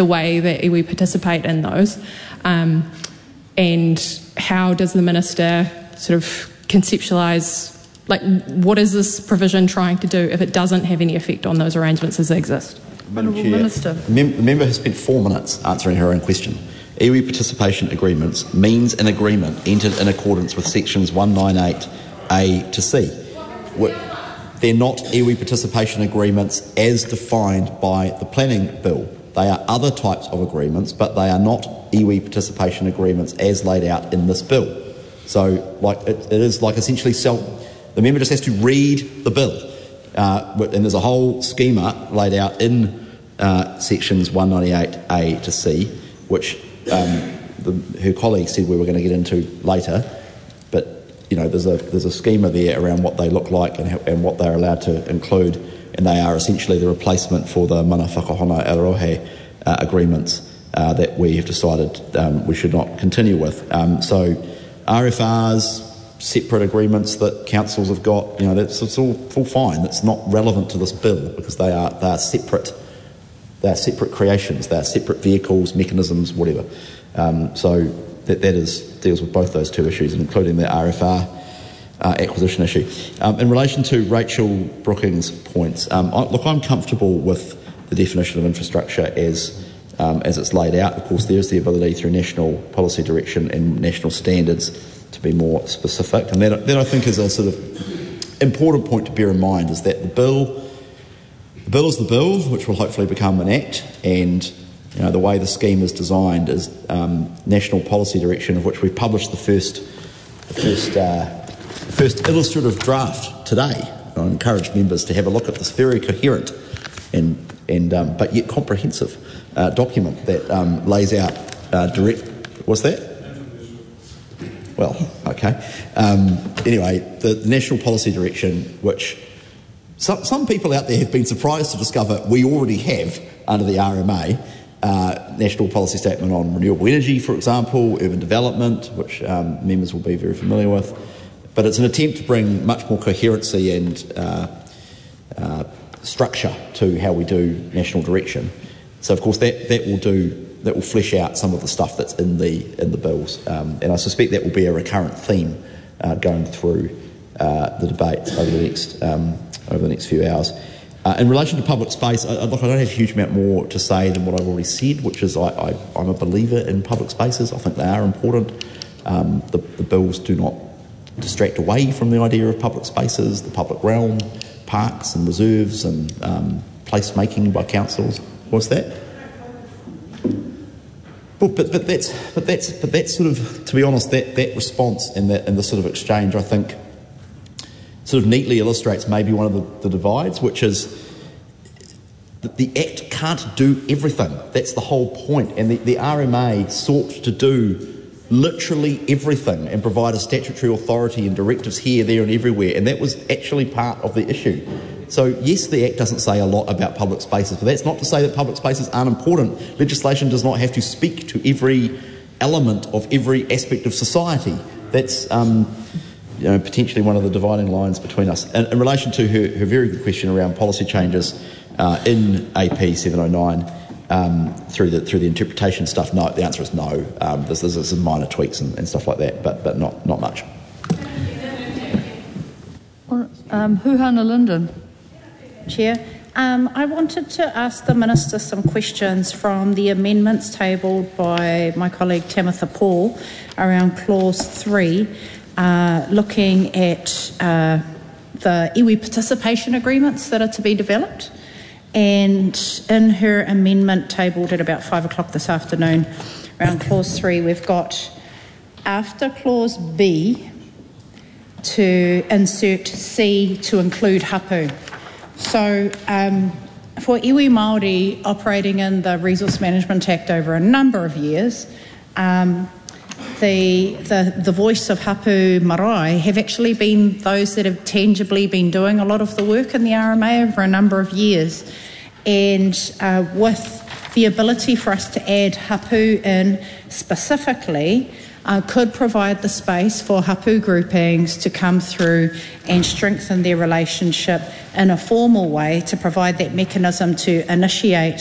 the way that iwi participate in those, and how does the Minister sort of conceptualise, like, what is this provision trying to do if it doesn't have any effect on those arrangements as they exist? Honourable Minister. The member has spent 4 minutes answering her own question. Iwi participation agreements means an agreement entered in accordance with sections 198A to C. They're not iwi participation agreements as defined by the planning bill. They are other types of agreements, but they are not iwi participation agreements as laid out in this bill. So, like, it is like essentially the member just has to read the bill, and there's a whole schema laid out in sections 198A to C, which her colleague said we were going to get into later. But there's a schema there around what they look like and what they're allowed to include, and they are essentially the replacement for the mana whakahona arohe agreements that we have decided we should not continue with. So RFRs, separate agreements that councils have got, it's all fine. That's not relevant to this bill because they are separate. They are separate creations. They are separate vehicles, mechanisms, whatever. So that deals with both those two issues, including the RFR acquisition issue. In relation to Rachel Brooking's points, I'm comfortable with the definition of infrastructure as it's laid out. Of course, there's the ability through national policy direction and national standards to be more specific. And that I think is a sort of important point to bear in mind, is that the bill is the bill, which will hopefully become an act, and the way the scheme is designed is national policy direction, of which we published the first illustrative draft today. I encourage members to have a look at this very coherent and but yet comprehensive document that lays out direct. What's that? Well, okay. Anyway, the national policy direction, which some people out there have been surprised to discover we already have under the RMA, National Policy Statement on Renewable Energy, for example, urban development, which members will be very familiar with. But it's an attempt to bring much more coherency and structure to how we do national direction. So, of course, that will flesh out some of the stuff that's in the bills, and I suspect that will be a recurrent theme going through the debate over the next few hours. In relation to public space, I don't have a huge amount more to say than what I've already said, which is I'm a believer in public spaces. I think they are important. The bills do not distract away from the idea of public spaces, the public realm, parks and reserves and place-making by councils. What's that? Well, but that's sort of, to be honest, that response and the sort of exchange, I think, sort of neatly illustrates maybe one of the divides, which is that the Act can't do everything. That's the whole point. And the RMA sought to do literally everything and provide a statutory authority and directives here, there and everywhere. And that was actually part of the issue. So, yes, the Act doesn't say a lot about public spaces, but that's not to say that public spaces aren't important. Legislation does not have to speak to every element of every aspect of society. That's potentially one of the dividing lines between us. In relation to her very good question around policy changes in AP 709 through the interpretation stuff, no, the answer is no. There's some minor tweaks and stuff like that, but not much. Huhana Linden. Chair, I wanted to ask the Minister some questions from the amendments tabled by my colleague Tamitha Paul around Clause 3, looking at the iwi participation agreements that are to be developed. And in her amendment tabled at about 5 o'clock this afternoon, around Clause 3, we've got, after Clause B, to insert C to include hapu. So for iwi Māori operating in the Resource Management Act over a number of years, the voice of hapu marae have actually been those that have tangibly been doing a lot of the work in the RMA over a number of years. And with the ability for us to add hapu in specifically, could provide the space for hapu groupings to come through and strengthen their relationship in a formal way to provide that mechanism to initiate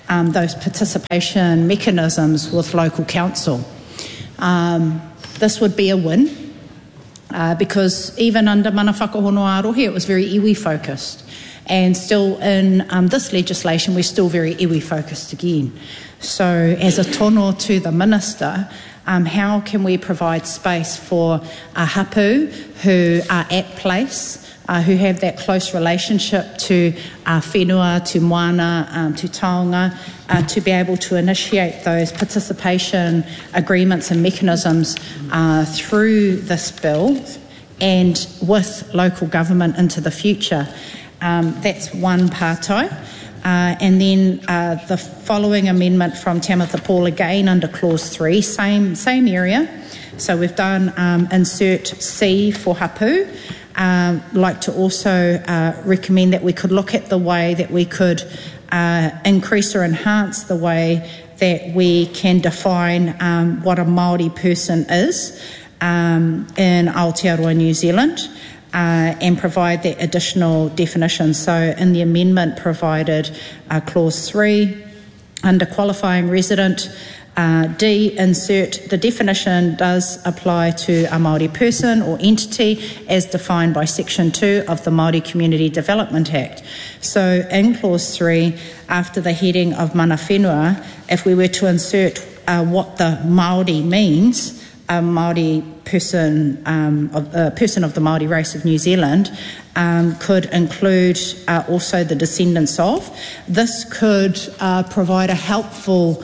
those participation mechanisms with local council. This would be a win because even under Mana Whakahono Arohe it was very iwi focused, and still in this legislation we're still very iwi focused again. So as a tono to the Minister, how can we provide space for hapu who are at place, who have that close relationship to whenua, to moana, to taonga, to be able to initiate those participation agreements and mechanisms through this bill and with local government into the future. That's one pātai. And then the following amendment from Tamitha Paul, again under clause 3, same area. So we've done insert C for hapu. Like to also recommend that we could look at the way that we could increase or enhance the way that we can define what a Māori person is in Aotearoa New Zealand. And provide that additional definition. So in the amendment provided clause 3 under qualifying resident, D, insert the definition does apply to a Māori person or entity as defined by section 2 of the Māori Community Development Act. So in clause 3, after the heading of mana whenua, if we were to insert what the Māori means, a Māori person, a person of the Māori race of New Zealand, could include also the descendants of. This could provide a helpful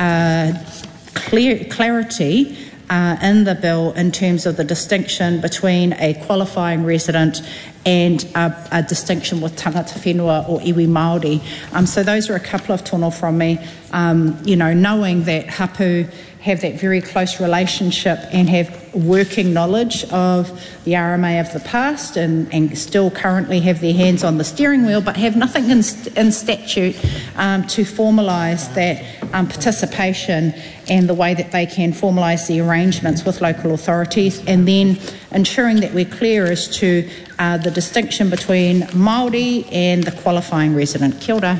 clarity in the bill in terms of the distinction between a qualifying resident and a distinction with tangata whenua or iwi Māori. So those are a couple of tono from me, knowing that hapu have that very close relationship and have working knowledge of the RMA of the past and still currently have their hands on the steering wheel, but have nothing in statute to formalise that participation and the way that they can formalise the arrangements with local authorities, and then ensuring that we're clear as to the distinction between Māori and the qualifying resident. Kia ora.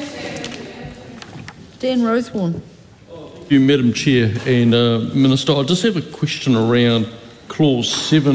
Dan Rosewarne. Thank you, Madam Chair and Minister. I just have a question around clause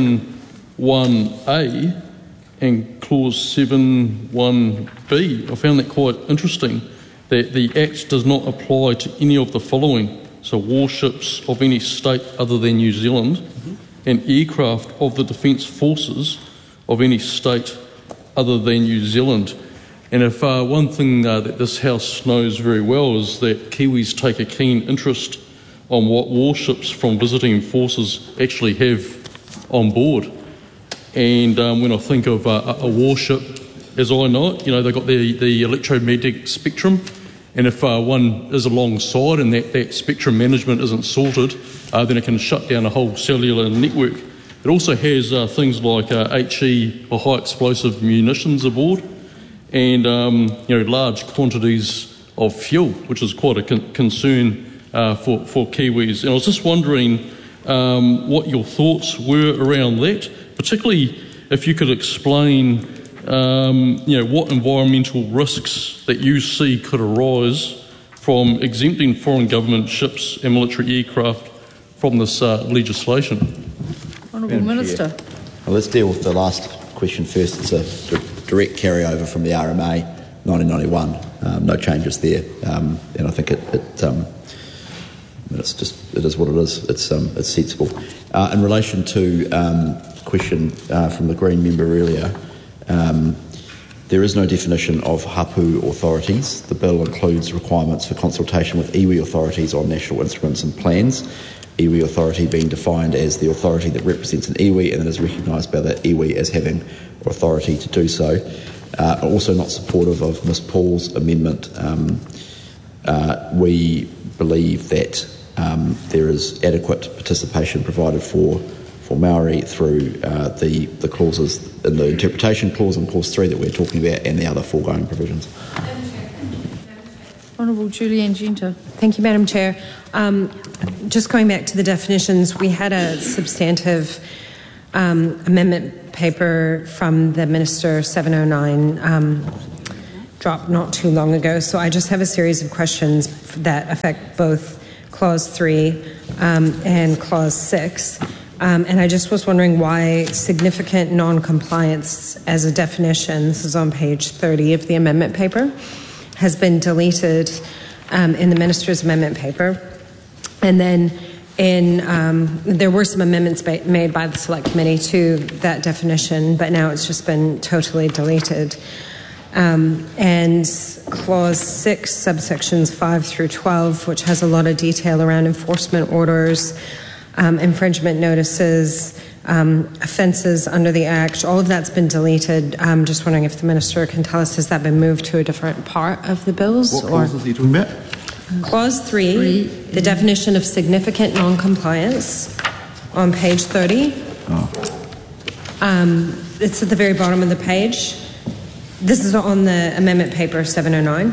7.1a and clause 7.1b. I found that quite interesting, that the Act does not apply to any of the following. So warships of any state other than New Zealand and aircraft of the Defence Forces of any state other than New Zealand. And if one thing that this House knows very well is that Kiwis take a keen interest on what warships from visiting forces actually have on board. And when I think of a warship, as I know it, they've got the electromagnetic spectrum, and if one is alongside and that spectrum management isn't sorted, then it can shut down a whole cellular network. It also has things like HE, or high explosive munitions aboard, and large quantities of fuel, which is quite a concern for Kiwis. And I was just wondering what your thoughts were around that, particularly if you could explain what environmental risks that you see could arise from exempting foreign government ships and military aircraft from this legislation. Honourable Minister. Well, let's deal with the last question first. It's a direct carryover from the RMA 1991. No changes there, and I think it is what it is. It's sensible. In relation to question from the Green member earlier, there is no definition of hapu authorities. The bill includes requirements for consultation with iwi authorities on national instruments and plans. Iwi authority being defined as the authority that represents an iwi and that is recognised by the iwi as having authority to do so. Also not supportive of Ms Paul's amendment. We believe that there is adequate participation provided for Maori through the clauses in the interpretation clause in clause 3 that we're talking about and the other foregoing provisions. Honourable Julianne Genter. Thank you, Madam Chair. Just going back to the definitions, we had a substantive amendment paper from the Minister 709 dropped not too long ago, so I just have a series of questions that affect both Clause 3 and Clause 6. And I just was wondering why significant non-compliance as a definition, this is on page 30 of the amendment paper, has been deleted in the Minister's amendment paper. And then there were some amendments made by the Select Committee to that definition, but now it's just been totally deleted. And Clause 6, subsections 5 through 12, which has a lot of detail around enforcement orders, infringement notices, offences under the Act, all of that's been deleted. I'm just wondering if the Minister can tell us, has that been moved to a different part of the bills? What clauses are you talking about? Clause 3, the definition of significant non-compliance on page 30. It's at the very bottom of the page. This is on the amendment paper 709.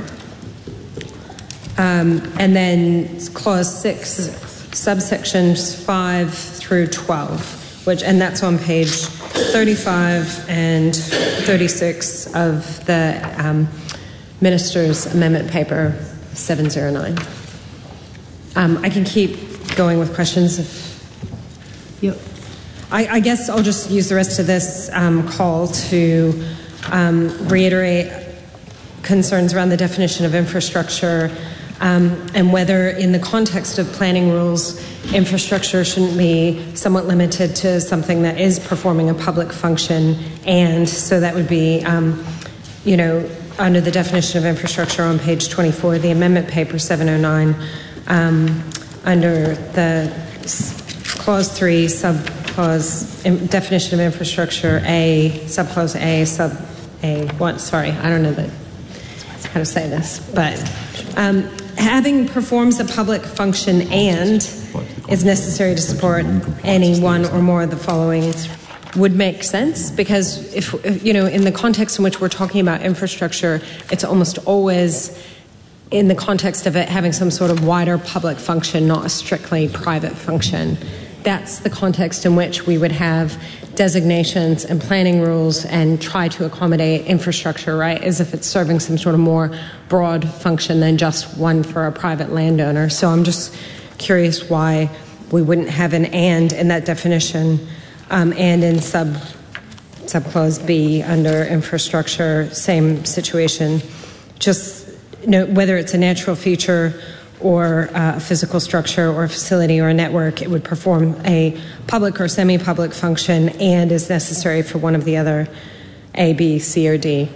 And then Clause 6, subsections 5 through 12, and that's on page 35 and 36 of the Minister's amendment paper 709. I can keep going with questions Yep. I guess I'll just use the rest of this call to reiterate concerns around the definition of infrastructure and whether in the context of planning rules, infrastructure shouldn't be somewhat limited to something that is performing a public function, and so that would be, under the definition of infrastructure on page 24, the amendment paper 709, under the Clause 3, subclause, definition of infrastructure A, subclause A, sub A, what, sorry, I don't know how to say this, but having performs a public function and is necessary to support any one or more of the following would make sense, because if in the context in which we're talking about infrastructure, it's almost always in the context of it having some sort of wider public function, not a strictly private function. That's the context in which we would have designations and planning rules and try to accommodate infrastructure, right, as if it's serving some sort of more broad function than just one for a private landowner. So I'm just curious why we wouldn't have an and in that definition, and in subclause B under infrastructure, same situation. Just whether it's a natural feature or a physical structure or a facility or a network, it would perform a public or semi-public function and is necessary for one of the other A, B, C, or D.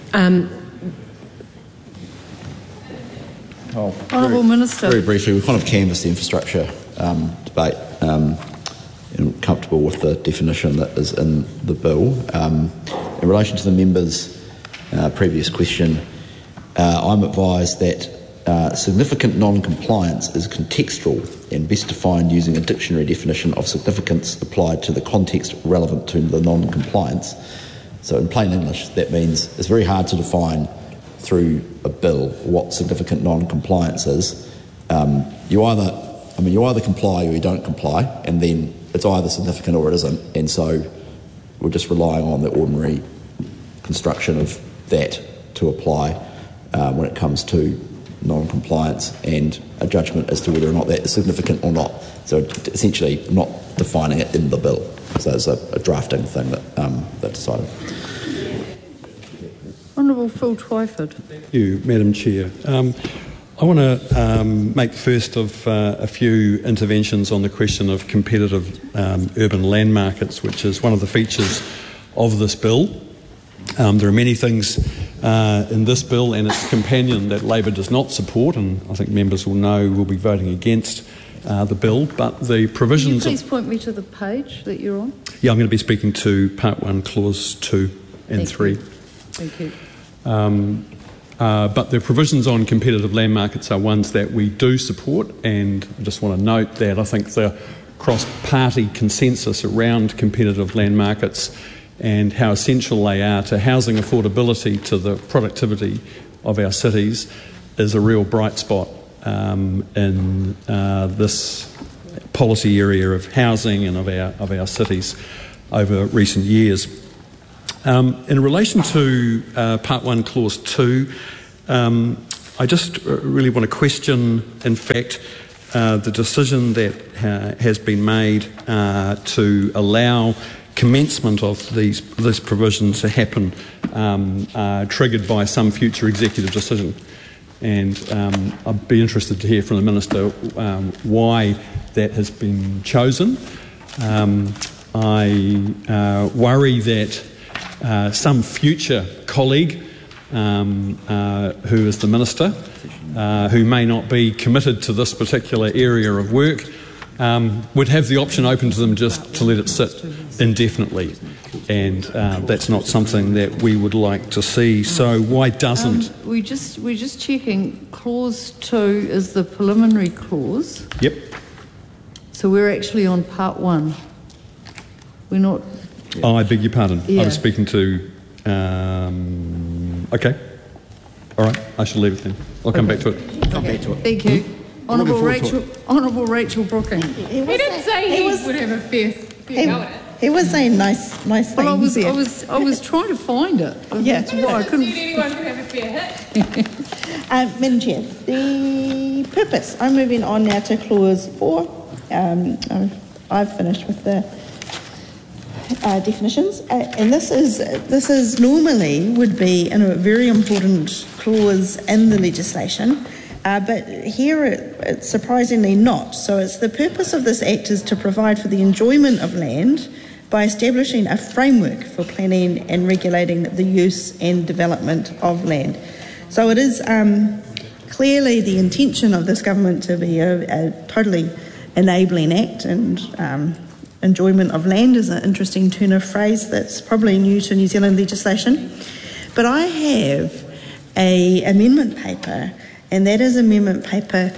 Honourable Minister. Very briefly, we kind of canvassed the infrastructure debate and comfortable with the definition that is in the bill. In relation to the member's previous question, I'm advised that significant non-compliance is contextual and best defined using a dictionary definition of significance applied to the context relevant to the non-compliance. So in plain English, that means it's very hard to define through a bill what significant non-compliance is. You either comply or you don't comply, and then it's either significant or it isn't, and so we're just relying on the ordinary construction of that to apply when it comes to non-compliance and a judgment as to whether or not that is significant or not. So essentially not defining it in the bill. So it's a drafting thing that decided. Honourable Phil Twyford. Thank you, Madam Chair. I want to make the first of a few interventions on the question of competitive urban land markets, which is one of the features of this bill. There are many things in this bill and its companion that Labor does not support, and I think members will know we'll be voting against the bill, but the provisions... Can you please point me to the page that you're on? Yeah, I'm going to be speaking to Part 1, Clause 2 and 3. Thank you. But the provisions on competitive land markets are ones that we do support, and I just want to note that I think the cross-party consensus around competitive land markets and how essential they are to housing affordability, to the productivity of our cities, is a real bright spot in this policy area of housing and of our cities over recent years. In relation to Part 1, Clause 2, I just really want to question, in fact, the decision that has been made to allow commencement of this provision to happen triggered by some future executive decision. And I'd be interested to hear from the Minister why that has been chosen. I worry that some future colleague who is the Minister, who may not be committed to this particular area of work, would have the option open to them just to let it sit indefinitely. And that's not something that we would like to see. So why doesn't... We're just checking. Clause 2 is the preliminary clause. Yep. So we're actually on Part 1. We're not... Oh, I beg your pardon. Yeah. I was speaking to... okay. All right. I shall leave it then. I'll come back to it. Come back to it. Thank you. Honourable Rachel Brooking. He didn't say he would have a fair go at it. He was saying nice things Well, there. I was trying to find it. Yeah. That's why I couldn't... Anyone could have a fair hit. Madam Chair, the purpose. I'm moving on now to Clause 4. I've finished with the definitions, and this is normally would be a very important clause in the legislation, but here it's surprisingly not. So it's the purpose of this Act is to provide for the enjoyment of land by establishing a framework for planning and regulating the use and development of land. So it is clearly the intention of this government to be a totally enabling Act, and enjoyment of land is an interesting turn of phrase that's probably new to New Zealand legislation. But I have an amendment paper, and that is Amendment Paper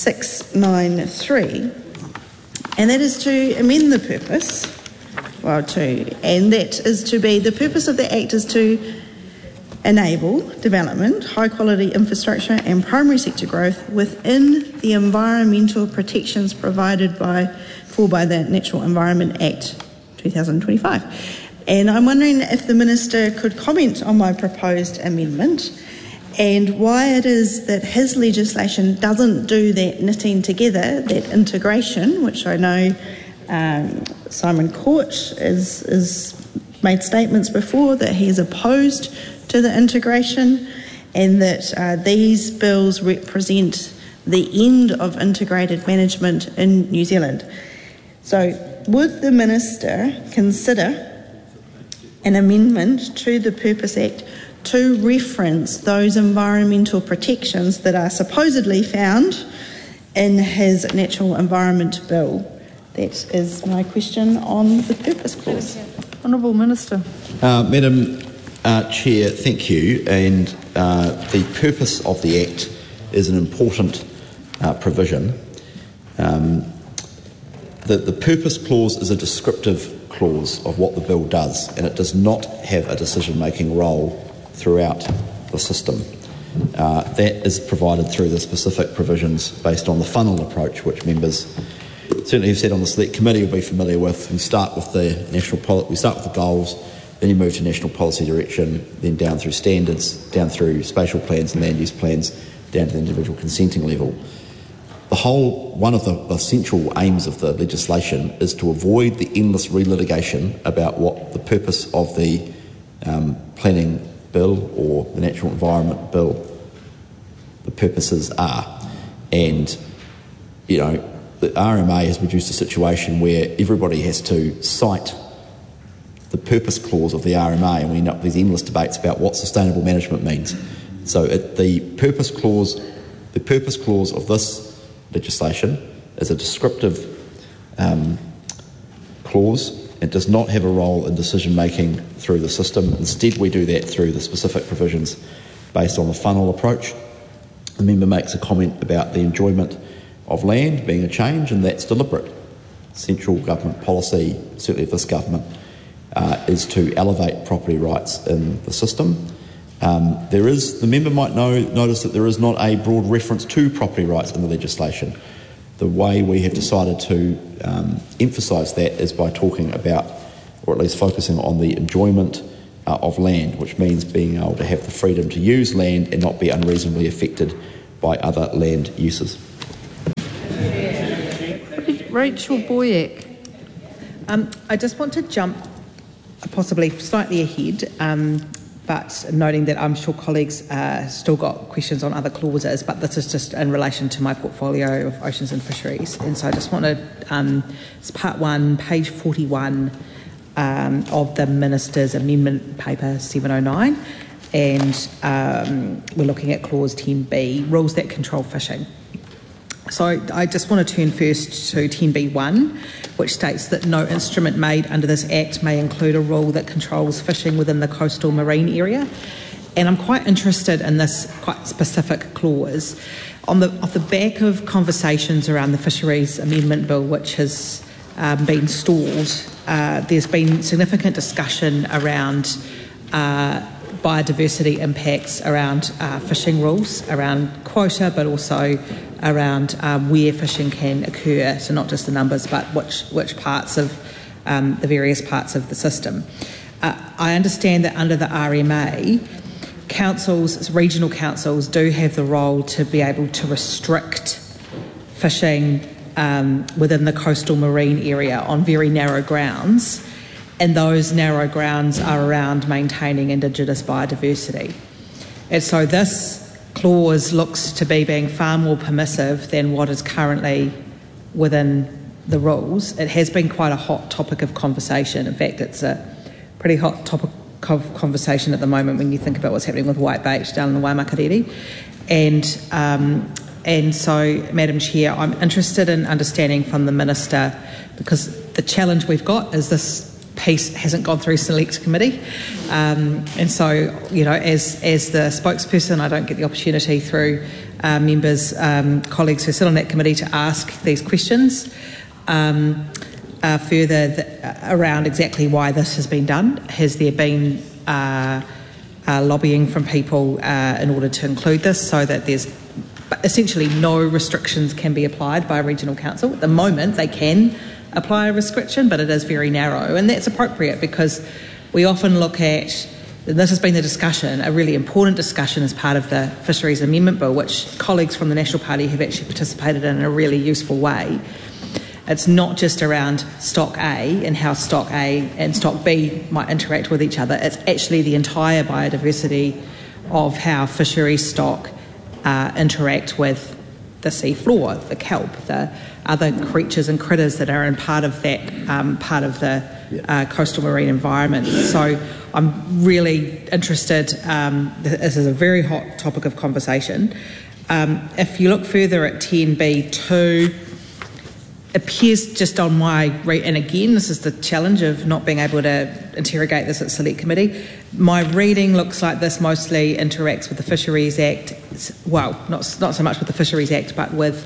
693, and that is to amend the purpose. And that is to be, the purpose of the Act is to enable development, high quality infrastructure and primary sector growth within the environmental protections provided by the Natural Environment Act 2025. And I'm wondering if the Minister could comment on my proposed amendment and why it is that his legislation doesn't do that knitting together, that integration, which I know Simon Court has made statements before that he is opposed to the integration, and that these bills represent the end of integrated management in New Zealand. So would the Minister consider an amendment to the Purpose Act to reference those environmental protections that are supposedly found in his Natural Environment Bill? That is my question on the Purpose Clause. Honourable Minister. Madam Chair, thank you. And the purpose of the Act is an important provision. The Purpose Clause is a descriptive clause of what the bill does, and it does not have a decision-making role throughout the system. That is provided through the specific provisions based on the funnel approach, which members certainly have said on the Select Committee will be familiar with. We start with we start with the goals, then you move to national policy direction, then down through standards, down through spatial plans and land use plans, down to the individual consenting level. One of the central aims of the legislation is to avoid the endless relitigation about what the purpose of the planning bill or the natural environment bill, the purposes are. And, the RMA has produced a situation where everybody has to cite the purpose clause of the RMA, and we end up with these endless debates about what sustainable management means. So the purpose clause of this legislation is a descriptive clause. It does not have a role in decision making through the system. Instead, we do that through the specific provisions based on the funnel approach. The member makes a comment about the enjoyment of land being a change, and that's deliberate. Central government policy, certainly of this government, is to elevate property rights in the system. The member might notice that there is not a broad reference to property rights in the legislation. The way we have decided to emphasise that is by talking about, or at least focusing on the enjoyment of land, which means being able to have the freedom to use land and not be unreasonably affected by other land uses. Rachel Boyack. I just want to jump possibly slightly ahead, but noting that I'm sure colleagues still got questions on other clauses, but this is just in relation to my portfolio of oceans and fisheries. And so I just want to, it's part 1, page 41 of the Minister's Amendment Paper 709, and we're looking at Clause 10B, rules that control fishing. So I just want to turn first to 10B1, which states that no instrument made under this Act may include a rule that controls fishing within the coastal marine area. And I'm quite interested in this quite specific clause. Off the back of conversations around the Fisheries Amendment Bill, which has been stalled, there's been significant discussion around biodiversity impacts around fishing rules, around quota, but also around where fishing can occur, so not just the numbers, but which parts of the various parts of the system. I understand that under the RMA, councils, regional councils, do have the role to be able to restrict fishing within the coastal marine area on very narrow grounds, and those narrow grounds are around maintaining Indigenous biodiversity. And so this clause looks to be being far more permissive than what is currently within the rules. It has been quite a hot topic of conversation. In fact, it's a pretty hot topic of conversation at the moment when you think about what's happening with whitebait down in the Waimakariri. And so, Madam Chair, I'm interested in understanding from the Minister, because the challenge we've got is this piece hasn't gone through select committee, and so, you know, as the spokesperson, I don't get the opportunity through members, colleagues who sit on that committee to ask these questions further around exactly why this has been done. Has there been lobbying from people in order to include this, so that there's essentially no restrictions can be applied by a regional council? At the moment, they can apply a restriction, but it is very narrow, and that's appropriate because we often look at, and this has been the discussion, a really important discussion as part of the Fisheries Amendment Bill, which colleagues from the National Party have actually participated in a really useful way. It's not just around Stock A and how Stock A and Stock B might interact with each other. It's actually the entire biodiversity of how fisheries stock interact with the sea floor, the kelp, the other creatures and critters that are in part of that part of the coastal marine environment. So I'm really interested. This is a very hot topic of conversation. If you look further at 10B2, appears just on my and again, this is the challenge of not being able to interrogate this at select committee. My reading looks like this mostly interacts with the Fisheries Act. Well, not so much with the Fisheries Act, but with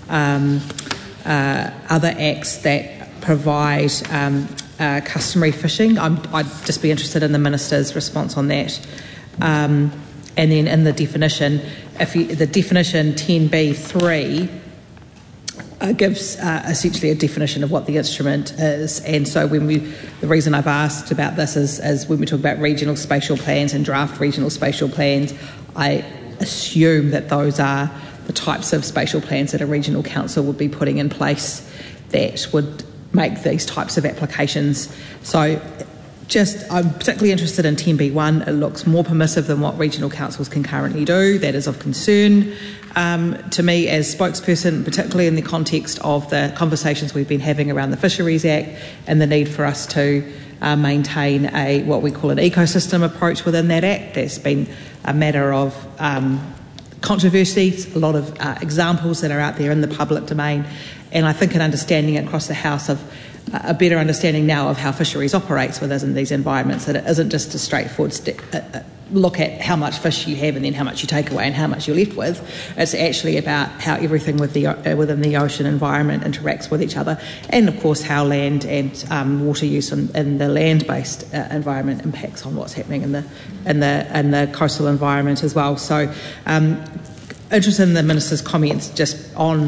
other acts that provide customary fishing. I'd just be interested in the Minister's response on that. And then in the definition, the definition 10B3 gives essentially a definition of what the instrument is. And so the reason I've asked about this is when we talk about regional spatial plans and draft regional spatial plans, I assume that those are the types of spatial plans that a regional council would be putting in place that would make these types of applications. So I'm particularly interested in 10B1. It looks more permissive than what regional councils can currently do. That is of concern to me as spokesperson, particularly in the context of the conversations we've been having around the Fisheries Act and the need for us to maintain what we call an ecosystem approach within that Act. There's been a matter of controversies, a lot of examples that are out there in the public domain, and I think an understanding across the House of a better understanding now of how fisheries operates within these environments, that it isn't just a straightforward look at how much fish you have and then how much you take away and how much you're left with. It's actually about how everything within the ocean environment interacts with each other, and of course how land and water use in the land-based environment impacts on what's happening in the coastal environment as well. So interested in the Minister's comments just on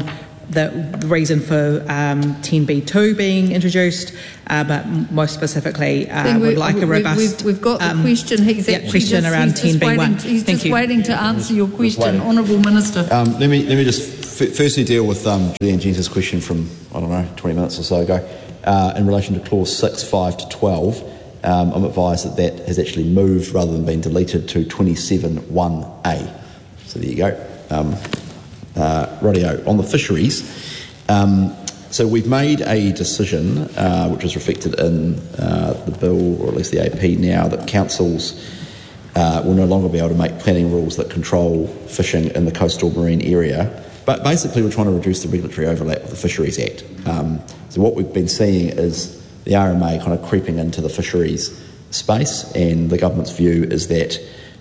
the reason for 10B2 being introduced, but most specifically would like a robust... We've got the question. Question around 10B1. He's just waiting to answer your question, Honourable Minister. Let me just firstly deal with Julianne Gent's question from, 20 minutes or so ago, in relation to clause 6, 5 to 12. I'm advised that has actually moved rather than being deleted to 27(1)(a). So there you go. Rightio. On the fisheries, so we've made a decision, which is reflected in the bill, or at least the AP now, that councils will no longer be able to make planning rules that control fishing in the coastal marine area. But basically we're trying to reduce the regulatory overlap with the Fisheries Act. So what we've been seeing is the RMA kind of creeping into the fisheries space, and the government's view is that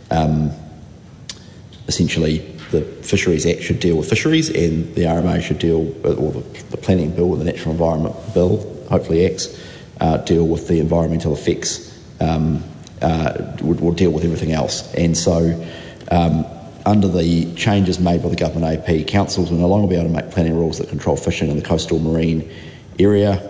essentially the Fisheries Act should deal with fisheries, and the RMA should deal, or the planning bill and the natural environment bill, hopefully X, deal with the environmental effects, will deal with everything else. And so under the changes made by the government AP, councils will no longer be able to make planning rules that control fishing in the coastal marine area.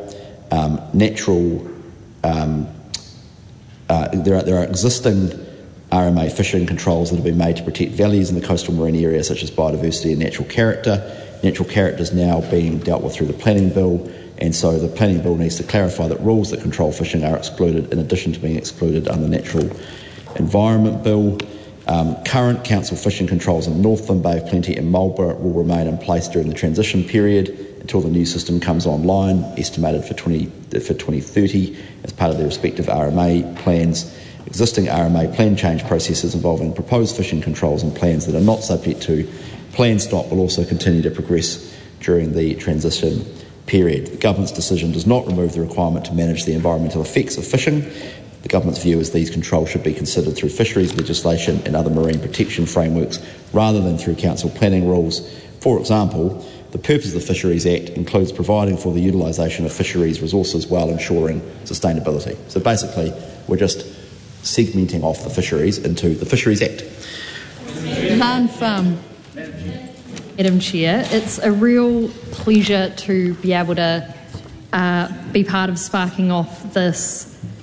There are existing RMA fishing controls that have been made to protect values in the coastal marine area, such as biodiversity and natural character. Natural character is now being dealt with through the planning bill, and so the planning bill needs to clarify that rules that control fishing are excluded in addition to being excluded under the natural environment bill. Current council fishing controls in Northland, Bay of Plenty and Marlborough will remain in place during the transition period until the new system comes online, estimated for 2030 as part of their respective RMA plans. Existing RMA plan change processes involving proposed fishing controls and plans that are not subject to plan stop will also continue to progress during the transition period. The government's decision does not remove the requirement to manage the environmental effects of fishing. The government's view is these controls should be considered through fisheries legislation and other marine protection frameworks rather than through council planning rules. For example, the purpose of the Fisheries Act includes providing for the utilisation of fisheries resources while ensuring sustainability. So basically, we're just segmenting off the fisheries into the Fisheries Act. Lan Pham. Madam Chair, it's a real pleasure to be able to be part of sparking off this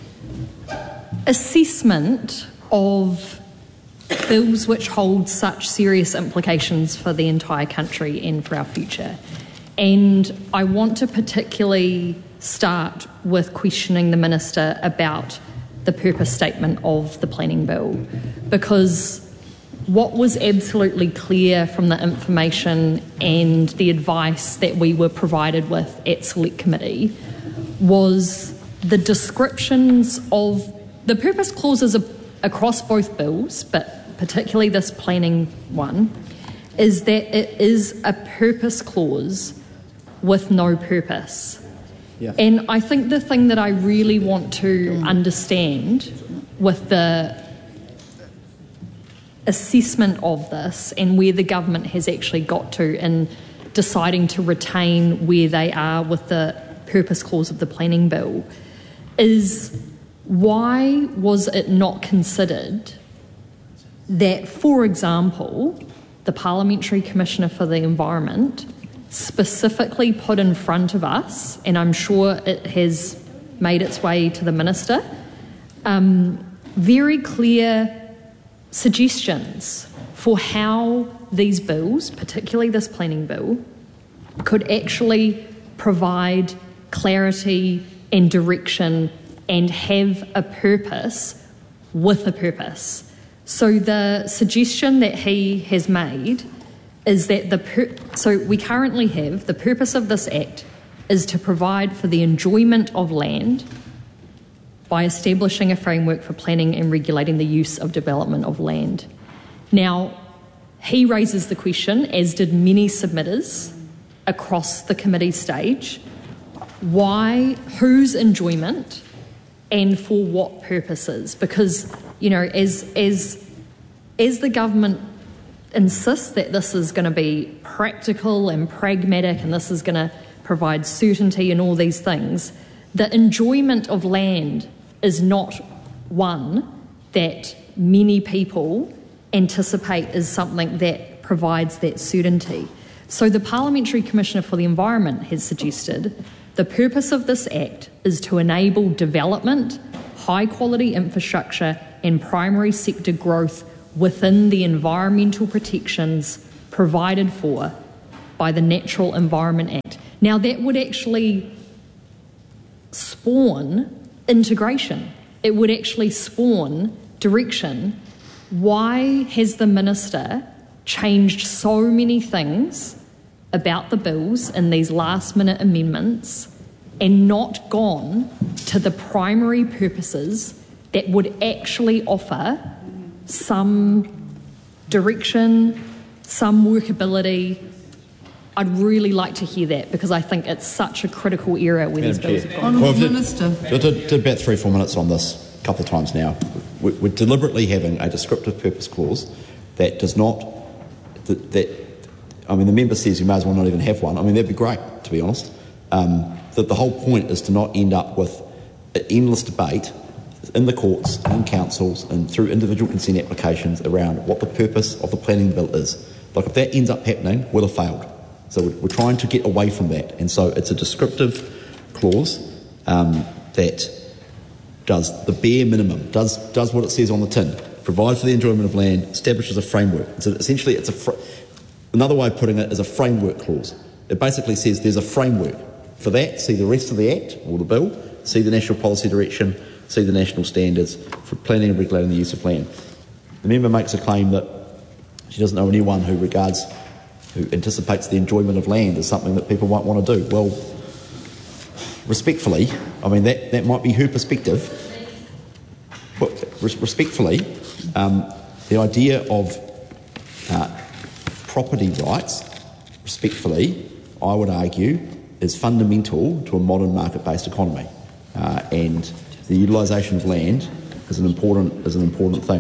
assessment of bills which hold such serious implications for the entire country and for our future. And I want to particularly start with questioning the Minister about the purpose statement of the planning bill, because what was absolutely clear from the information and the advice that we were provided with at Select Committee was the descriptions of the purpose clauses across both bills, but particularly this planning one, is that it is a purpose clause with no purpose. Yeah. And I think the thing that I really want to understand with the assessment of this and where the government has actually got to in deciding to retain where they are with the purpose clause of the planning bill is why was it not considered that, for example, the Parliamentary Commissioner for the Environment specifically put in front of us, and I'm sure it has made its way to the Minister, very clear suggestions for how these bills, particularly this planning bill, could actually provide clarity and direction and have a purpose with a purpose. So the suggestion that he has made is that so we currently have the purpose of this Act is to provide for the enjoyment of land by establishing a framework for planning and regulating the use of development of land. Now, he raises the question, as did many submitters across the committee stage, why, whose enjoyment and for what purposes? Because, you know, as the government insists that this is going to be practical and pragmatic and this is going to provide certainty and all these things, the enjoyment of land is not one that many people anticipate is something that provides that certainty. So the Parliamentary Commissioner for the Environment has suggested the purpose of this Act is to enable development, high-quality infrastructure and primary sector growth within the environmental protections provided for by the Natural Environment Act. Now, that would actually spawn integration. It would actually spawn direction. Why has the Minister changed so many things about the bills in these last-minute amendments and not gone to the primary purposes that would actually offer some direction, some workability? I'd really like to hear that, because I think it's such a critical area where these bills have gone. Honourable Minister. Did about 3 or 4 minutes on this a couple of times now. We're deliberately having a descriptive purpose clause that does not, I mean, the member says you may as well not even have one. I mean, that'd be great, to be honest. That the whole point is to not end up with an endless debate in the courts, in councils, and through individual consent applications around what the purpose of the planning bill is. Like, if that ends up happening, we'll have failed. So we're trying to get away from that. And so it's a descriptive clause that does the bare minimum, does what it says on the tin, provides for the enjoyment of land, establishes a framework. So essentially, another way of putting it is a framework clause. It basically says there's a framework. For that, see the rest of the Act, or the bill, see the national policy direction, see the national standards for planning and regulating the use of land. The member makes a claim that she doesn't know anyone who anticipates the enjoyment of land as something that people might want to do. Well, respectfully, I mean, that might be her perspective. But respectfully, the idea of property rights, respectfully, I would argue, is fundamental to a modern market-based economy, and the utilisation of land is an important thing.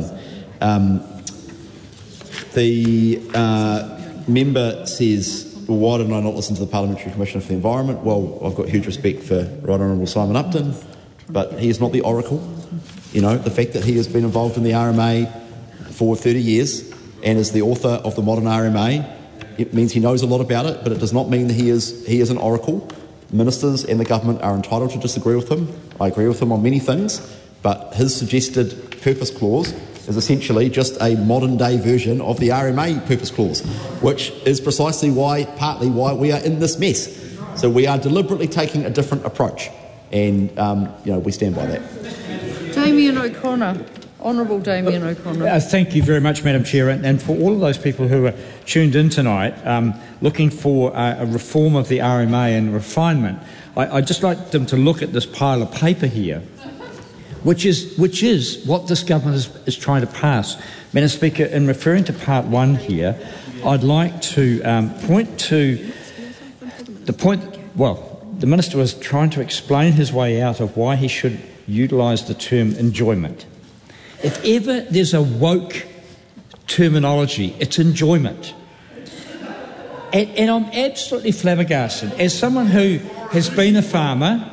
The member says, well, why didn't I not listen to the Parliamentary Commissioner for the Environment? Well, I've got huge respect for Right Honourable Simon Upton, but he is not the oracle. You know, the fact that he has been involved in the RMA for 30 years and is the author of the modern RMA, it means he knows a lot about it, but it does not mean that he is an oracle. Ministers and the government are entitled to disagree with him. I agree with him on many things, but his suggested purpose clause is essentially just a modern-day version of the RMA purpose clause, which is partly why we are in this mess. So we are deliberately taking a different approach, and we stand by that. Damien O'Connor. Honourable Damien O'Connor. Thank you very much, Madam Chair, and for all of those people who are tuned in tonight looking for a reform of the RMA and refinement, I'd just like them to look at this pile of paper here, which is what this government is trying to pass. Madam Speaker, in referring to Part 1 here, I'd like to point to the point, the Minister was trying to explain his way out of why he should utilise the term enjoyment. If ever there's a woke terminology, it's enjoyment. And I'm absolutely flabbergasted. As someone who has been a farmer,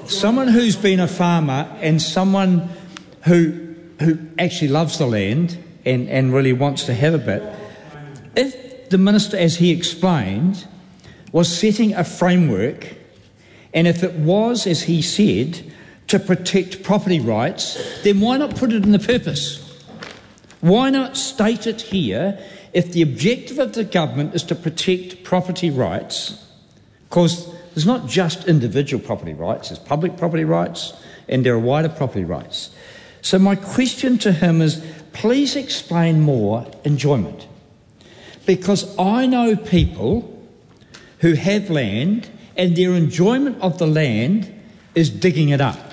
and someone who actually loves the land and really wants to have a bit, if the Minister, as he explained, was setting a framework, and if it was, as he said, to protect property rights, then why not put it in the purpose? Why not state it here if the objective of the government is to protect property rights? Because there's not just individual property rights, there's public property rights and there are wider property rights. So my question to him is, please explain more enjoyment. Because I know people who have land and their enjoyment of the land is digging it up.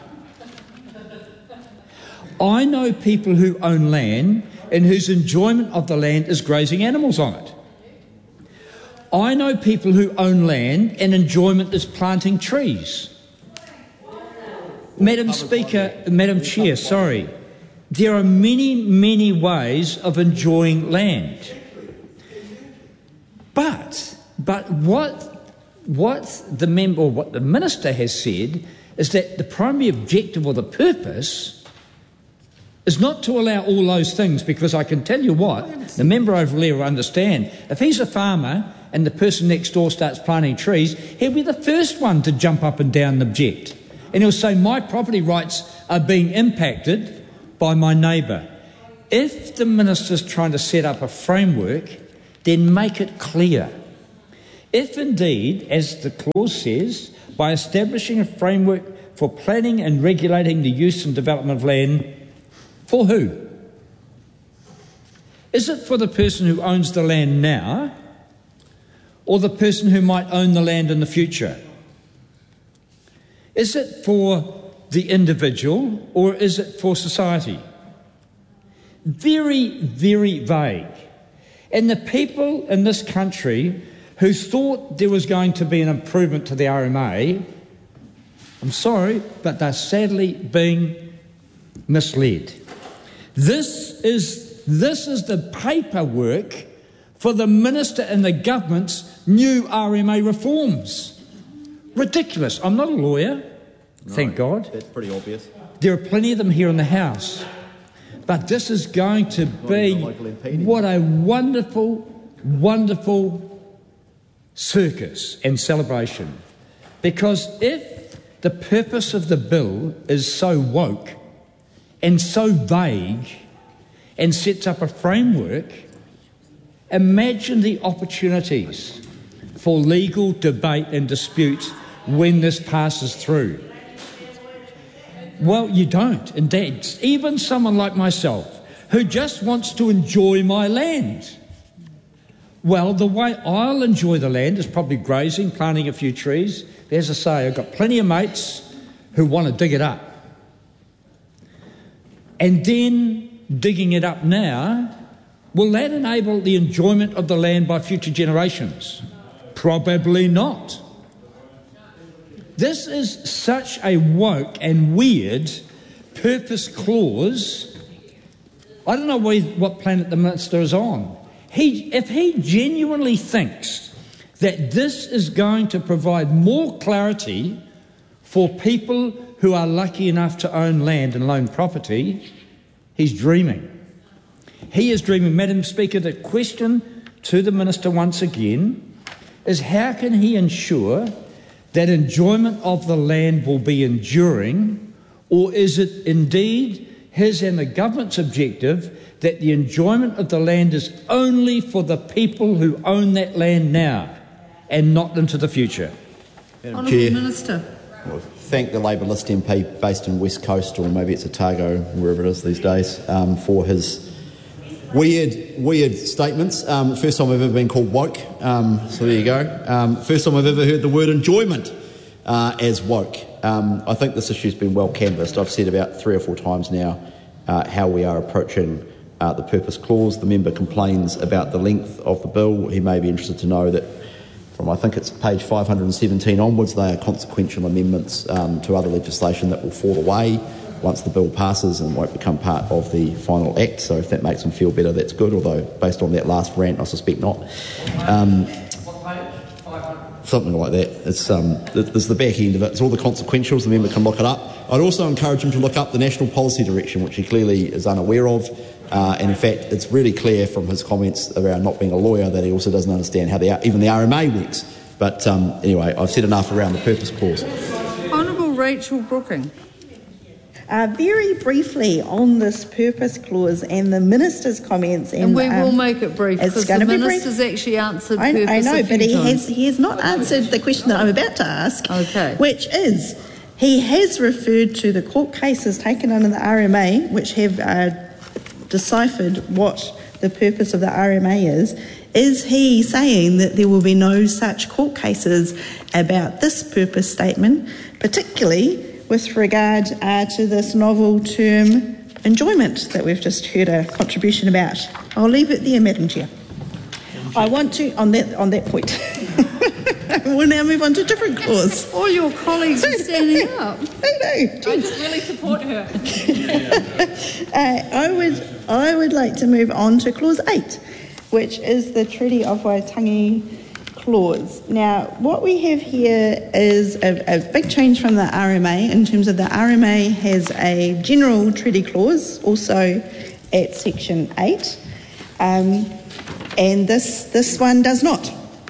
I know people who own land and whose enjoyment of the land is grazing animals on it. I know people who own land and enjoyment is planting trees. Madam Chair, there are many, many ways of enjoying land. But what the Minister has said is that the primary objective or the purpose is not to allow all those things, because I can tell you what, the member over there will understand, if he's a farmer and the person next door starts planting trees, he'll be the first one to jump up and down and object. And he'll say, my property rights are being impacted by my neighbour. If the minister's trying to set up a framework, then make it clear. If indeed, as the clause says, by establishing a framework for planning and regulating the use and development of land, for who? Is it for the person who owns the land now, or the person who might own the land in the future? Is it for the individual, or is it for society? Very, very vague. And the people in this country who thought there was going to be an improvement to the RMA, I'm sorry, but they're sadly being misled. This is the paperwork for the minister and the government's new RMA reforms. Ridiculous. I'm not a lawyer, thank God. That's pretty obvious. There are plenty of them here in the House. But this is going to be what a wonderful, wonderful circus and celebration. Because if the purpose of the bill is so woke and so vague and sets up a framework, imagine the opportunities for legal debate and dispute when this passes through. Well, you don't, indeed. Even someone like myself, who just wants to enjoy my land. Well, the way I'll enjoy the land is probably grazing, planting a few trees. As I say, I've got plenty of mates who want to dig it up. And then digging it up now, will that enable the enjoyment of the land by future generations? Probably not. This is such a woke and weird purpose clause. I don't know what planet the minister is on. If he genuinely thinks that this is going to provide more clarity for people who are lucky enough to own land and own property, he's dreaming. He is dreaming. Madam Speaker, the question to the minister once again is, how can he ensure that enjoyment of the land will be enduring, or is it indeed his and the government's objective that the enjoyment of the land is only for the people who own that land now and not into the future? Honourable Minister. Well, thank the Labour List MP based in West Coast, or maybe it's Otago, wherever it is these days, for his weird statements. First time I've ever been called woke, so there you go. First time I've ever heard the word enjoyment as woke. I think this issue's been well canvassed. I've said about 3 or 4 times now how we are approaching the purpose clause. The member complains about the length of the bill. He may be interested to know that from, I think it's page 517 onwards, they are consequential amendments to other legislation that will fall away once the bill passes and won't become part of the final act. So if that makes them feel better, that's good, although based on that last rant, I suspect not. Something like that. It's the back end of it. It's all the consequentials. The member can look it up. I'd also encourage him to look up the national policy direction, which he clearly is unaware of. And in fact, it's really clear from his comments around not being a lawyer that he also doesn't understand how even the RMA works. But anyway, I've said enough around the purpose clause. Honourable Rachel Brooking. Very briefly on this purpose clause and the minister's comments, and we will make it brief because the minister's actually answered purpose. I know, but he has not answered the question that I'm about to ask. Okay. Which is, he has referred to the court cases taken under the RMA, which have deciphered what the purpose of the RMA is. Is he saying that there will be no such court cases about this purpose statement, particularly with regard to this novel term enjoyment that we've just heard a contribution about? I'll leave it there, Madam Chair. I want to, on that point, we'll now move on to a different clause. All your colleagues are standing up. I just really support her. I would like to move on to clause 8, which is the Treaty of Waitangi clause. Now, what we have here is a big change from the RMA in terms of the RMA has a general treaty clause also at section 8, and this one does not.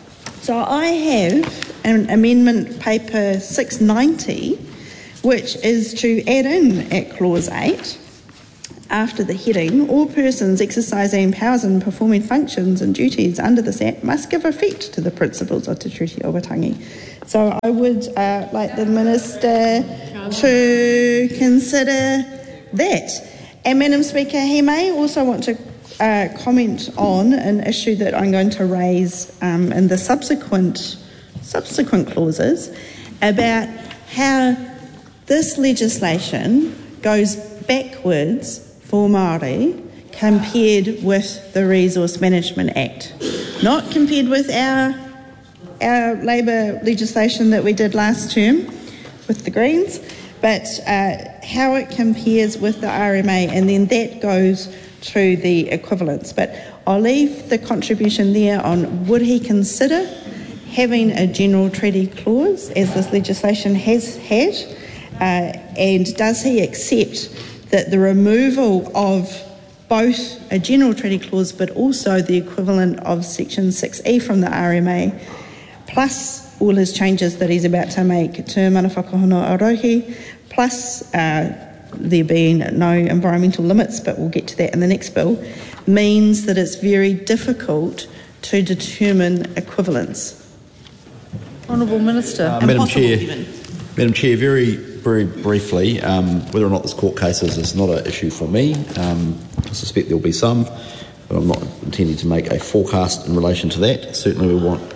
So I have an amendment paper 690, which is to add in at clause 8, after the heading, all persons exercising powers and performing functions and duties under this Act must give effect to the principles of Te Treaty o Waitangi. So I would like the Minister to consider that. And Madam Speaker, he may also want to comment on an issue that I'm going to raise in the subsequent clauses about how this legislation goes backwards for Māori compared with the Resource Management Act. Not compared with our Labour legislation that we did last term with the Greens, but how it compares with the RMA, and then that goes to the equivalence. But I'll leave the contribution there on would he consider having a general treaty clause, as this legislation has had, and does he accept that the removal of both a general treaty clause but also the equivalent of Section 6E from the RMA, plus all his changes that he's about to make to mana whakahono Orohi, plus there being no environmental limits, but we'll get to that in the next bill, means that it's very difficult to determine equivalence. Honourable Minister. Madam Chair, very briefly, whether or not this court case is not an issue for me. I suspect there will be some, but I'm not intending to make a forecast in relation to that. Certainly we want...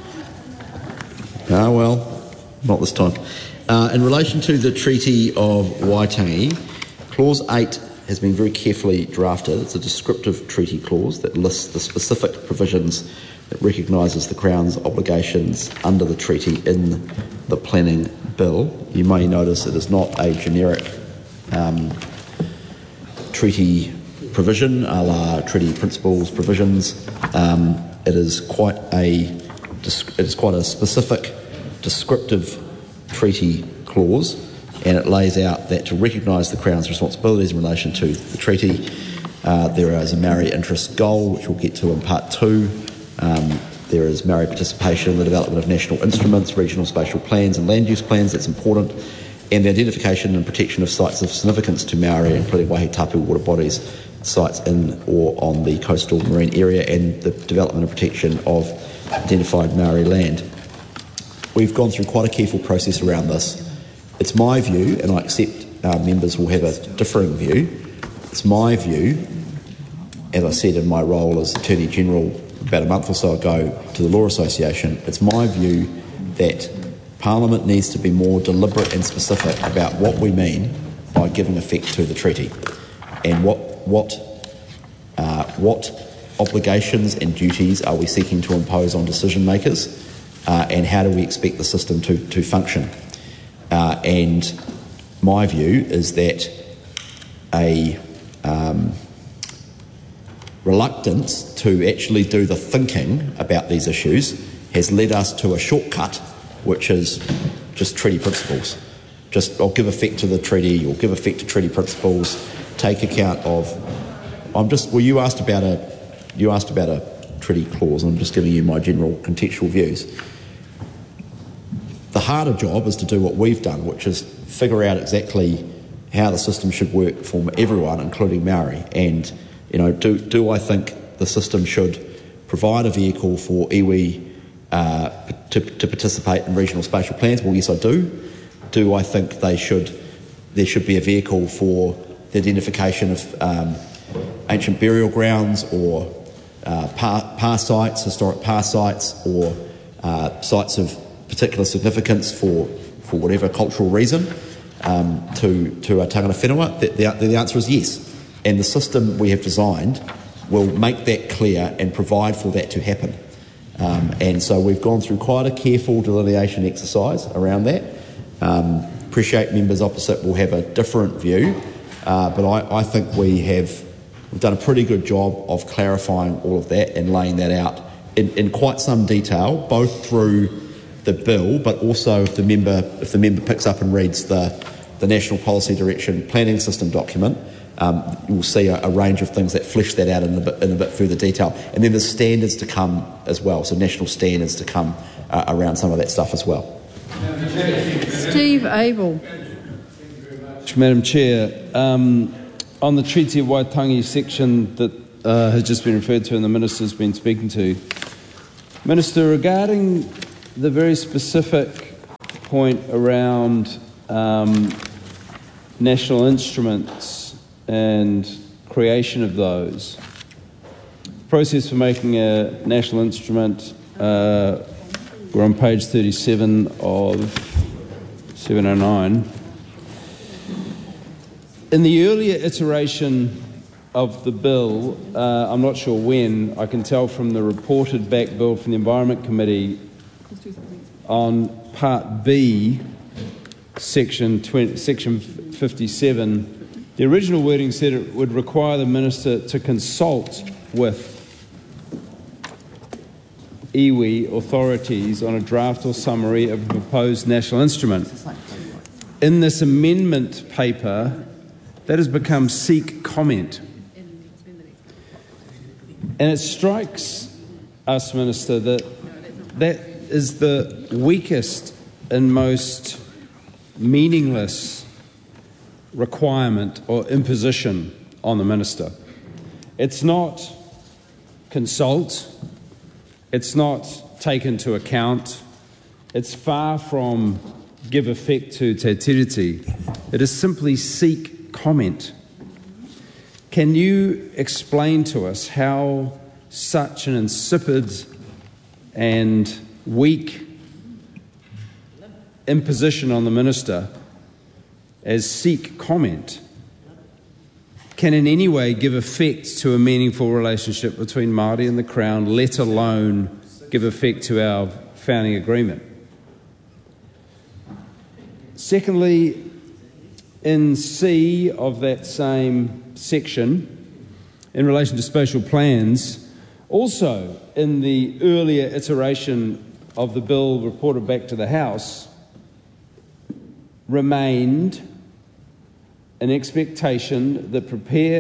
not this time. In relation to the Treaty of Waitangi, Clause 8 has been very carefully drafted. It's a descriptive treaty clause that lists the specific provisions that recognises the Crown's obligations under the treaty in the planning bill. You may notice it is not a generic treaty provision, a la treaty principles provisions. It is quite a specific, descriptive treaty clause, and it lays out that to recognise the Crown's responsibilities in relation to the treaty, there is a Maori interest goal, which we'll get to in Part 2. There is Maori participation in the development of national instruments, regional spatial plans and land use plans, that's important, and the identification and protection of sites of significance to Maori, including waihe tapu water bodies, sites in or on the coastal marine area, and the development and protection of identified Maori land. We've gone through quite a careful process around this. It's my view, and I accept members will have a differing view, it's my view, as I said in my role as Attorney General about a month or so ago to the Law Association, it's my view that Parliament needs to be more deliberate and specific about what we mean by giving effect to the treaty, and what obligations and duties are we seeking to impose on decision makers, and how do we expect the system to function. And my view is that a reluctance to actually do the thinking about these issues has led us to a shortcut, which is just treaty principles. Just, I'll give effect to the treaty, or give effect to treaty principles, take account of... you asked about a treaty clause, and I'm just giving you my general contextual views. The harder job is to do what we've done, which is figure out exactly how the system should work for everyone, including Maori. And, do I think the system should provide a vehicle for iwi to participate in regional spatial plans? Well, yes, I do. Do I think there should be a vehicle for the identification of ancient burial grounds, or par sites, historic par sites, or sites of particular significance for whatever cultural reason to a tangata whenua? The answer is yes. And the system we have designed will make that clear and provide for that to happen. And so we've gone through quite a careful delineation exercise around that. Appreciate members opposite will have a different view, but I think we've done a pretty good job of clarifying all of that and laying that out in quite some detail, both through the bill, but also if the member picks up and reads the National Policy Direction Planning System document, you'll see a range of things that flesh that out in a bit further detail. And then there's standards to come as well, so national standards to come around some of that stuff as well. Steve Abel. Madam Chair, on the Treaty of Waitangi section that has just been referred to and the Minister's been speaking to, Minister, regarding the very specific point around national instruments and creation of those, process for making a national instrument, we're on page 37 of 709. In the earlier iteration of the bill, I'm not sure when, I can tell from the reported back bill from the Environment Committee on Part B, Section 57, the original wording said it would require the Minister to consult with iwi authorities on a draft or summary of a proposed national instrument. In this amendment paper, that has become seek comment. And it strikes us, Minister, that that is the weakest and most meaningless requirement or imposition on the Minister. It's not consult, it's not take into account, it's far from give effect to te tiriti. It is simply seek comment. Can you explain to us how such an insipid and weak imposition on the Minister as seek comment can in any way give effect to a meaningful relationship between Māori and the Crown, let alone give effect to our founding agreement? Secondly, in C of that same section, in relation to spatial plans, also in the earlier iteration of the bill reported back to the House, remained an expectation that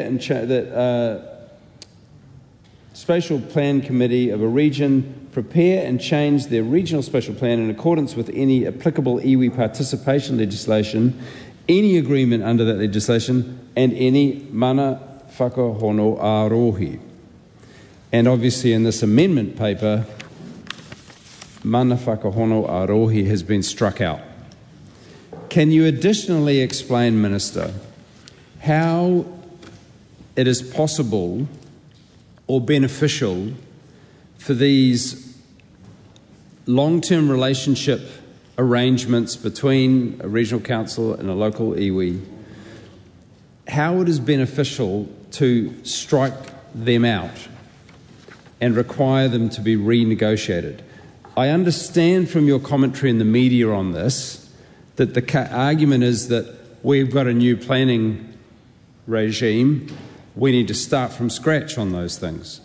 Spatial Plan Committee of a region prepare and change their regional spatial plan in accordance with any applicable iwi participation legislation, any agreement under that legislation, and any mana whakahono ārohi. And obviously in this amendment paper, mana whakahono ārohi has been struck out. Can you additionally explain, Minister, how it is possible or beneficial for these long-term relationship arrangements between a regional council and a local iwi, how it is beneficial to strike them out and require them to be renegotiated? I understand from your commentary in the media on this that the argument is that we've got a new planning regime, we need to start from scratch on those things.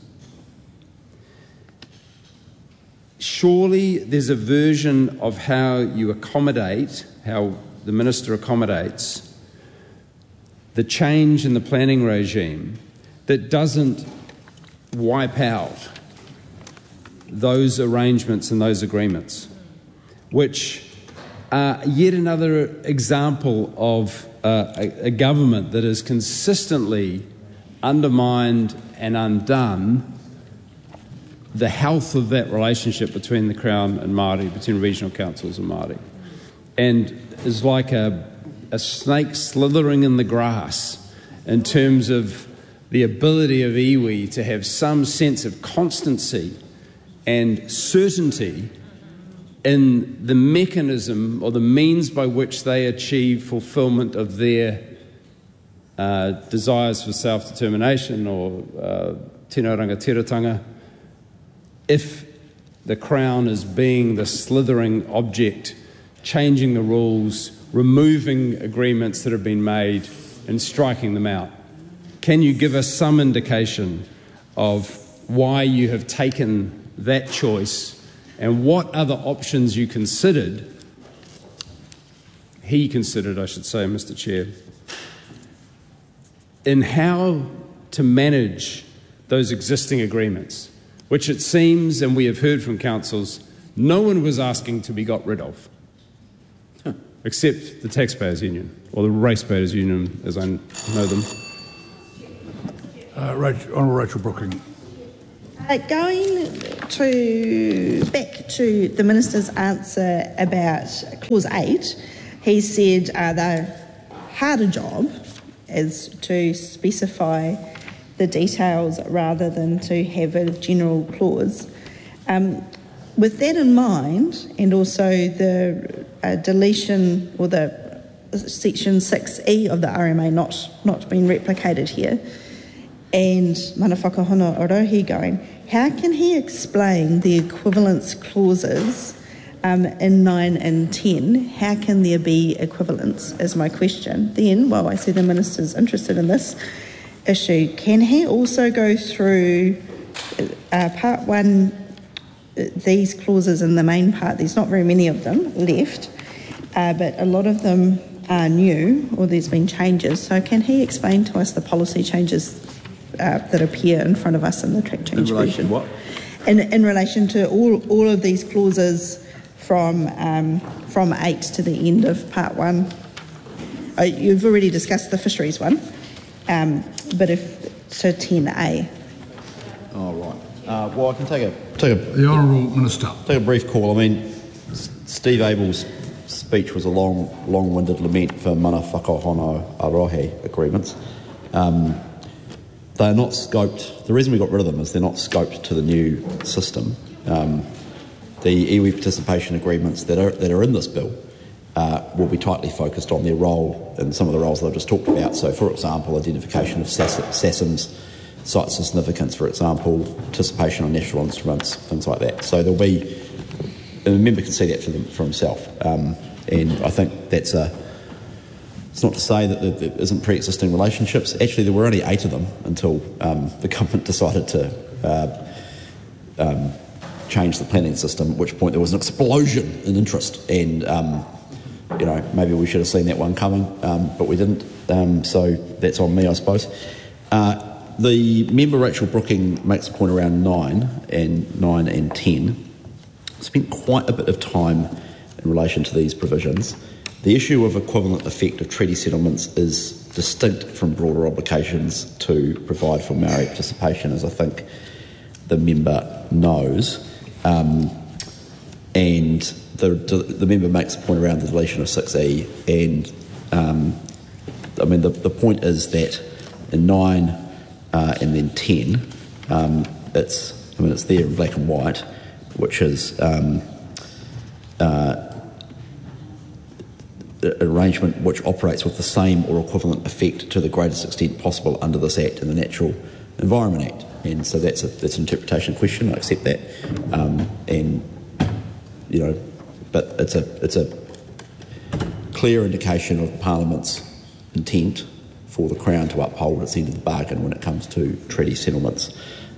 Surely there's a version of how you accommodate, how the Minister accommodates the change in the planning regime that doesn't wipe out those arrangements and those agreements, which are yet another example of a government that has consistently undermined and undone the health of that relationship between the Crown and Māori, between regional councils and Māori, and is like a snake slithering in the grass in terms of the ability of iwi to have some sense of constancy and certainty in the mechanism or the means by which they achieve fulfilment of their desires for self-determination or tino rangatiratanga, if the Crown is being the slithering object, changing the rules, removing agreements that have been made and striking them out. Can you give us some indication of why you have taken that choice and what other options you considered, he considered, I should say, Mr. Chair? in how to manage those existing agreements, which it seems, and we have heard from councils, no one was asking to be got rid of, except the Taxpayers Union, or the Ratepayers Union, as I know them. Honourable Rachel Brooking. Going back to the Minister's answer about Clause 8, he said the harder job is to specify the details rather than to have a general clause. With that in mind, and also the deletion or the Section 6E of the RMA not being replicated here, and mana whakahono orohi going, how can he explain the equivalence clauses in 9 and 10? How can there be equivalence, is my question. Then, while I see the Minister's interested in this issue, can he also go through Part 1, these clauses in the main part? There's not very many of them left, but a lot of them are new, or there's been changes. So can he explain to us the policy changes that appear in front of us in the track change version? What? In relation to all of these clauses from 8 to the end of Part 1. You've already discussed the fisheries one, but if to 10A. Oh, right. Well, I can take the Honourable Minister. Take a brief call. I mean, Steve Abel's speech was a long-winded lament for mana whakahono arohe agreements. They're not scoped. The reason we got rid of them is they're not scoped to the new system. The iwi participation agreements that are in this bill will be tightly focused on their role in some of the roles that I've just talked about. So, for example, identification of SASMs, sites of significance, for example, participation on national instruments, things like that. So there'll be, and the member can see that for himself. And I think that's it's not to say that there isn't pre-existing relationships. Actually, there were only 8 of them until the government decided to change the planning system, at which point there was an explosion in interest. And, maybe we should have seen that one coming, but we didn't. So that's on me, I suppose. The member, Rachel Brooking, makes a point around 9 and 10. Spent quite a bit of time in relation to these provisions. The issue of equivalent effect of treaty settlements is distinct from broader obligations to provide for Maori participation, as I think the member knows. And the member makes a point around the deletion of 6E, and the point is that in 9 and then 10, it's there in black and white, which is an arrangement which operates with the same or equivalent effect to the greatest extent possible under this Act and the Natural Environment Act. And so that's an interpretation question. I accept that, but it's a clear indication of Parliament's intent for the Crown to uphold its end of the bargain when it comes to treaty settlements.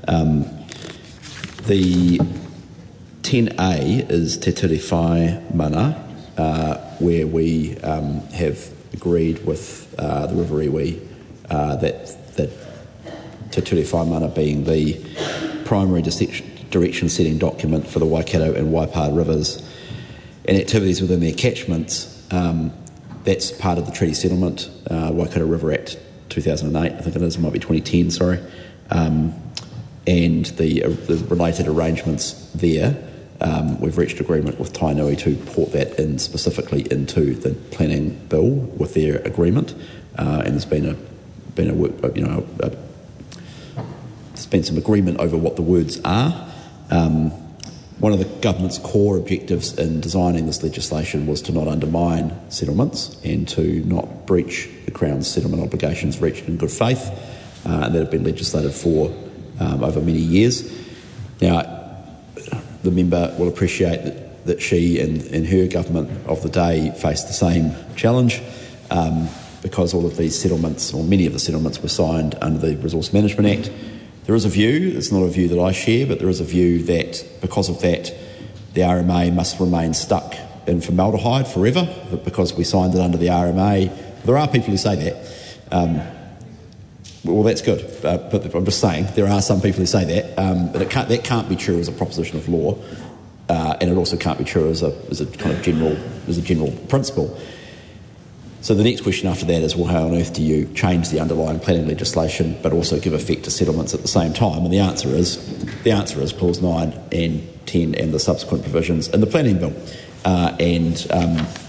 The 10A is Te Ture Whai Mana, where we have agreed with the River Iwi that Te Ture Whai Mana being the primary direction-setting document for the Waikato and Waipa rivers and activities within their catchments. That's part of the treaty settlement, Waikato River Act 2008, I think it is, it might be 2010, sorry. And the related arrangements there, we've reached agreement with Tainui to port that in specifically into the planning bill with their agreement, and there's been some agreement over what the words are. One of the government's core objectives in designing this legislation was to not undermine settlements and to not breach the Crown's settlement obligations reached in good faith, and that have been legislated for over many years. Now, the member will appreciate that she and her government of the day faced the same challenge because all of these settlements, or many of the settlements, were signed under the Resource Management Act. There is a view, it's not a view that I share, but there is a view that because of that, the RMA must remain stuck in formaldehyde forever, because we signed it under the RMA. There are people who say that. Well, that's good, but I'm just saying there are some people who say that, but that can't be true as a proposition of law, and it also can't be true as a kind of general principle. So the next question after that is, well, how on earth do you change the underlying planning legislation but also give effect to settlements at the same time? And the answer is clause 9 and 10 and the subsequent provisions in the planning bill,